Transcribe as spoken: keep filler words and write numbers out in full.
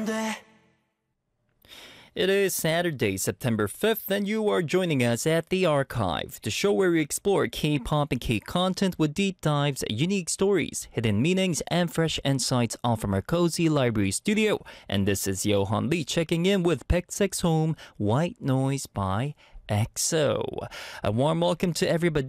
돼. It is Saturday, September fifth, and you are joining us at The Archive, the show where we explore K-pop and K-content with deep dives, unique stories, hidden meanings, and fresh insights all from our cozy library studio. And this is Johan Lee checking in with Pick six Home, White Noise by E X O. A warm welcome to everybody